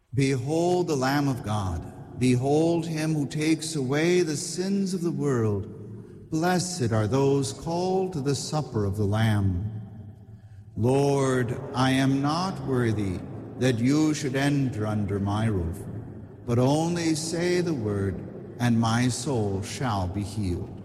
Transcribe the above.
Behold the Lamb of God. Behold him who takes away the sins of the world. Blessed are those called to the supper of the Lamb. Lord, I am not worthy that you should enter under my roof, but only say the word, and my soul shall be healed.